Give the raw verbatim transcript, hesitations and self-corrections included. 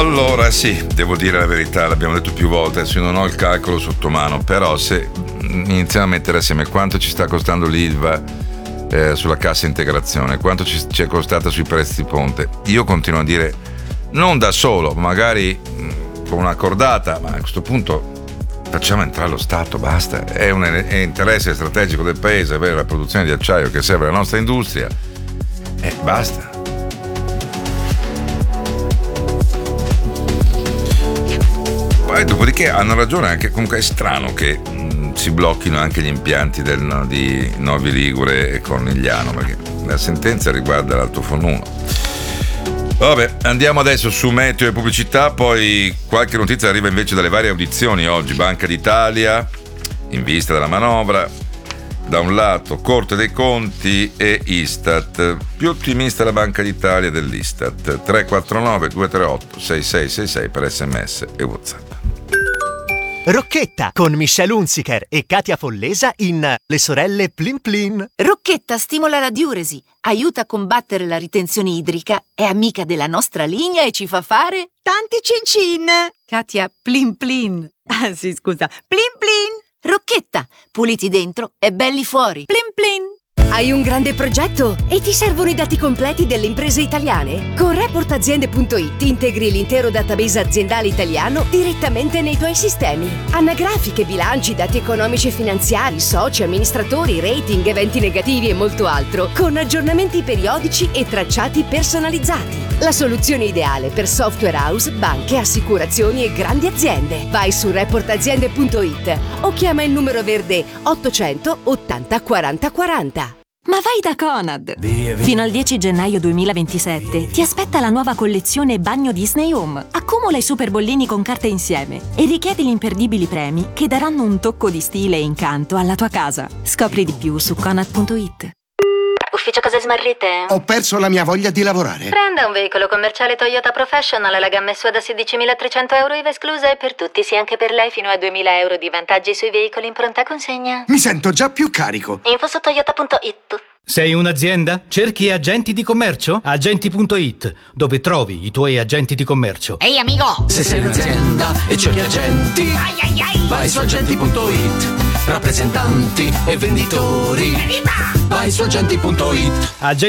Allora sì, devo dire la verità, l'abbiamo detto più volte, adesso io non ho il calcolo sotto mano, però se iniziamo a mettere assieme quanto ci sta costando l'I L V A eh, sulla cassa integrazione, quanto ci, ci è costata sui prezzi di ponte, io continuo a dire, non da solo, magari mh, con una cordata, ma a questo punto facciamo entrare lo Stato, basta, è un è interesse strategico del paese avere la produzione di acciaio che serve alla nostra industria e basta. Poi dopodiché hanno ragione anche, comunque è strano che mh, si blocchino anche gli impianti del, no, di Novi Ligure e Cornigliano, perché la sentenza riguarda l'Altoforno uno. Vabbè, andiamo adesso su meteo e pubblicità, poi qualche notizia arriva invece dalle varie audizioni oggi. Banca d'Italia, in vista della manovra, da un lato Corte dei Conti e Istat. Più ottimista la Banca d'Italia dell'Istat. tre quattro nove due tre otto sei sei sei sei per sms e WhatsApp. Rocchetta con Michelle Hunziker e Katia Follesa in Le sorelle Plin Plin. Rocchetta stimola la diuresi, aiuta a combattere la ritenzione idrica, è amica della nostra linea e ci fa fare tanti cin cin. Katia Plin Plin. Ah sì, scusa, Plin Plin. Rocchetta, puliti dentro e belli fuori. Plin Plin. Hai un grande progetto e ti servono i dati completi delle imprese italiane? Con report aziende punto it integri l'intero database aziendale italiano direttamente nei tuoi sistemi. Anagrafiche, bilanci, dati economici e finanziari, soci, amministratori, rating, eventi negativi e molto altro, con aggiornamenti periodici e tracciati personalizzati. La soluzione ideale per software house, banche, assicurazioni e grandi aziende. Vai su report aziende punto it o chiama il numero verde ottocento ottanta quaranta quaranta. Ma vai da Conad! Fino al dieci gennaio duemilaventisette ti aspetta la nuova collezione Bagno Disney Home. Accumula i super bollini con carte insieme e richiedi gli imperdibili premi che daranno un tocco di stile e incanto alla tua casa. Scopri di più su Conad punto it. Ufficio cose smarrite? Ho perso la mia voglia di lavorare. Prenda un veicolo commerciale Toyota Professional alla gamma S U A da sedicimilatrecento euro I V A esclusa e per tutti, sì anche per lei, fino a duemila euro di vantaggi sui veicoli in pronta consegna. Mi sento già più carico. Info su Toyota punto it. Sei un'azienda? Cerchi agenti di commercio? Agenti punto it, dove trovi i tuoi agenti di commercio. Ehi amico! Se sei un'azienda e cerchi agenti, ai ai ai. vai su agenti punto it. Rappresentanti e venditori, Evviva! vai su agenti punto it. Agenti